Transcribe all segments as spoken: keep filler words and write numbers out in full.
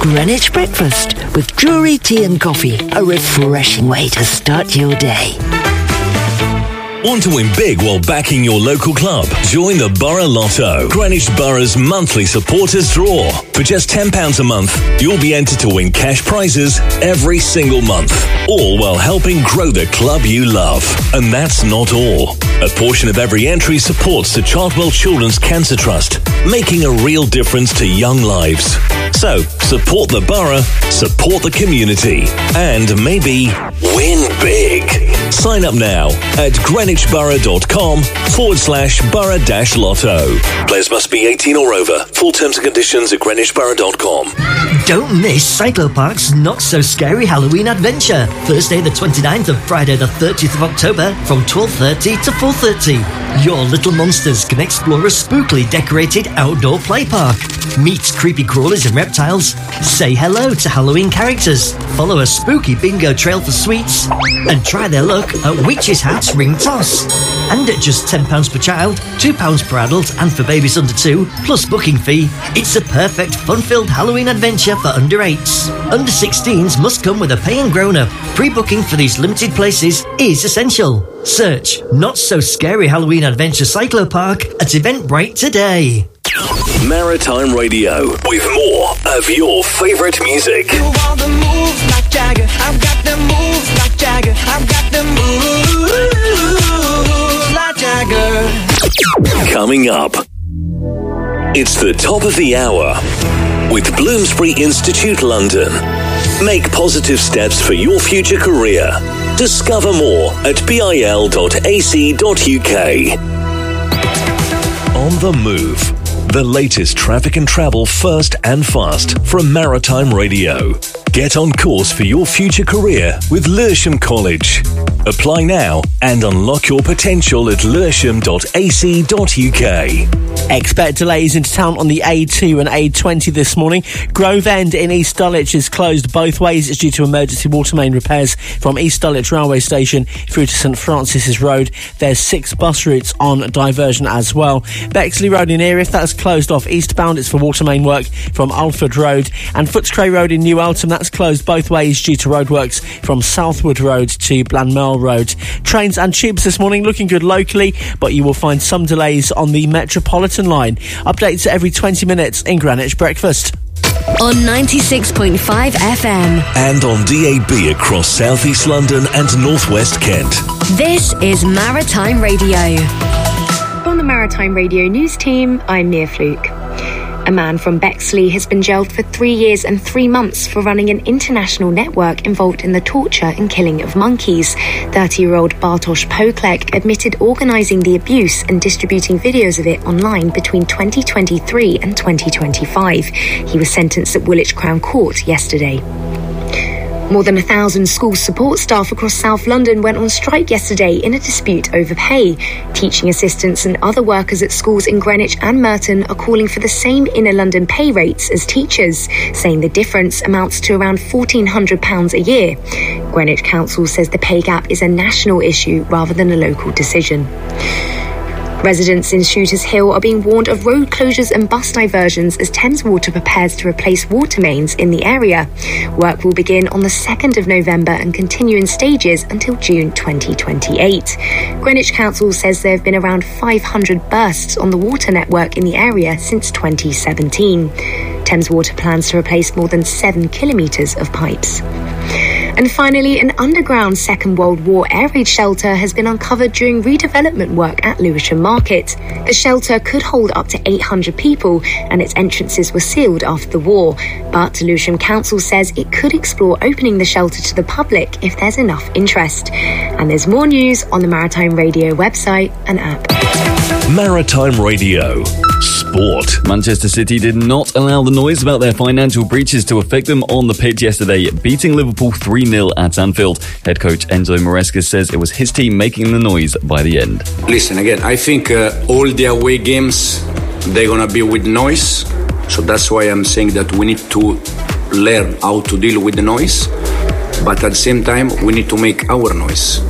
Greenwich Breakfast with Drury Tea and Coffee. A refreshing way to start your day. Want to win big while backing your local club? Join the Borough Lotto, Greenwich Borough's monthly supporters draw. For just ten pounds a month, you'll be entered to win cash prizes every single month, all while helping grow the club you love. And that's not all. A portion of every entry supports the Chartwell Children's Cancer Trust, making a real difference to young lives. So, support the borough, support the community, and maybe win big. Sign up now at greenwichborough.com forward slash borough dash lotto. Players must be eighteen or over. Full terms and conditions at greenwichborough dot com. Don't miss Cyclopark's Not So Scary Halloween Adventure. Thursday the twenty-ninth and Friday the thirtieth of October from twelve thirty to four thirty. Your little monsters can explore a spookily decorated outdoor play park. Meet creepy crawlers and reptiles. Say hello to Halloween characters. Follow a spooky bingo trail for sweets. And try their luck at Witch's Hat's Ring Toss. And at just ten pounds per child, two pounds per adult, and for babies under two, plus booking fee, it's a perfect fun-filled Halloween adventure for under eights. Under sixteens must come with a paying grown-up. Pre-booking for these limited places is essential. Search Not So Scary Halloween Adventure Cyclopark at Eventbrite today. Maritime Radio, with more of your favourite music. You want the moves like Jagger, I've got the moves like Jagger, I've got the moves like Jagger. Coming up, it's the top of the hour with Bloomsbury Institute London. Make positive steps for your future career. Discover more at bil dot a c dot u k. On the Move. The latest traffic and travel first and fast from Maritime Radio. Get on course for your future career with Lewisham College. Apply now and unlock your potential at lewisham dot a c dot u k. Expect delays into town on the A two and A twenty this morning. Grove End in East Dulwich is closed both ways. It's due to emergency water main repairs from East Dulwich Railway Station through to St Francis's Road. There's six bus routes on diversion as well. Bexley Road in Erith, that's closed off eastbound. It's for water main work from Alford Road. And Footscray Road in New Eltham, that's closed both ways due to roadworks from Southwood Road to Blandmerle Road. Trains and tubes this morning looking good locally, but you will find some delays on the Metropolitan line. Updates every twenty minutes in Greenwich Breakfast. On ninety-six point five F M. And on D A B across South East London and North West Kent. This is Maritime Radio. On the Maritime Radio News Team, I'm Mia Fluke. A man from Bexley has been jailed for three years and three months for running an international network involved in the torture and killing of monkeys. thirty-year-old Bartosz Poklek admitted organising the abuse and distributing videos of it online between twenty twenty-three and twenty twenty-five. He was sentenced at Woolwich Crown Court yesterday. More than a thousand school support staff across South London went on strike yesterday in a dispute over pay. Teaching assistants and other workers at schools in Greenwich and Merton are calling for the same inner London pay rates as teachers, saying the difference amounts to around fourteen hundred pounds a year. Greenwich Council says the pay gap is a national issue rather than a local decision. Residents in Shooters Hill are being warned of road closures and bus diversions as Thames Water prepares to replace water mains in the area. Work will begin on the second of November and continue in stages until June twenty twenty-eight. Greenwich Council says there have been around five hundred bursts on the water network in the area since twenty seventeen. Thames Water plans to replace more than seven kilometres of pipes. And finally, an underground Second World War air raid shelter has been uncovered during redevelopment work at Lewisham Market. The shelter could hold up to eight hundred people, and its entrances were sealed after the war. But Lewisham Council says it could explore opening the shelter to the public if there's enough interest. And there's more news on the Maritime Radio website and app. Maritime Radio. Sport. Manchester City did not allow the noise about their financial breaches to affect them on the pitch yesterday, beating Liverpool three nil at Anfield. Head coach Enzo Maresca says it was his team making the noise by the end. Listen, again, I think uh, all the away games, they're going to be with noise. So that's why I'm saying that we need to learn how to deal with the noise. But at the same time, we need to make our noise.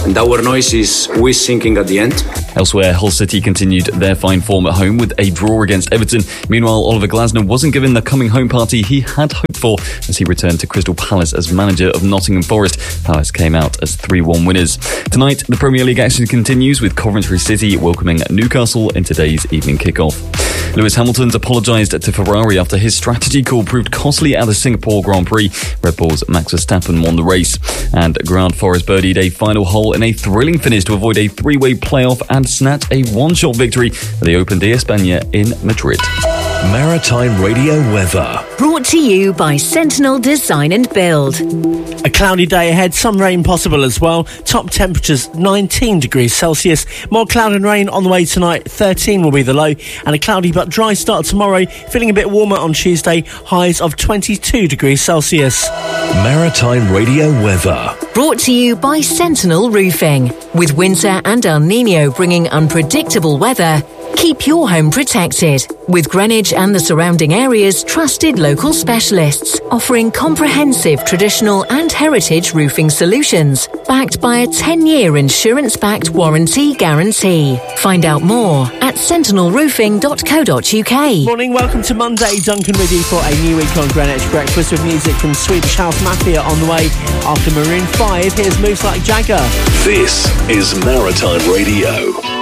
and our noise is always sinking at the end. Elsewhere, Hull City continued their fine form at home with a draw against Everton. Meanwhile, Oliver Glasner wasn't given the coming home party he had hoped for as he returned to Crystal Palace as manager of Nottingham Forest. Palace came out as three one winners. Tonight, the Premier League action continues with Coventry City welcoming Newcastle in today's evening kickoff. Lewis Hamilton's apologised to Ferrari after his strategy call proved costly at the Singapore Grand Prix. Red Bull's Max Verstappen won the race. And Grant Forrest birdied a final hole in a thrilling finish to avoid a three-way playoff and snatch a one-shot victory at the Open de España in Madrid. Maritime Radio weather. Brought to you by Sentinel Design and Build. A cloudy day ahead, some rain possible as well. Top temperatures nineteen degrees Celsius. More cloud and rain on the way tonight. thirteen will be the low. And a cloudy but dry start tomorrow. Feeling a bit warmer on Tuesday. Highs of twenty-two degrees Celsius. Maritime Radio weather. Brought to you by Sentinel Roofing. With winter and El Nino bringing unpredictable weather, keep your home protected. With Greenwich and the surrounding areas' trusted local specialists, offering comprehensive traditional and heritage roofing solutions, backed by a ten-year insurance-backed warranty guarantee. Find out more at sentinel roofing dot co dot uk. Morning, welcome to Monday. Duncan with you for a new week on Greenwich Breakfast with music from Swedish House Mafia on the way. After Maroon five, here's Moves Like Jagger. This is Maritime Radio.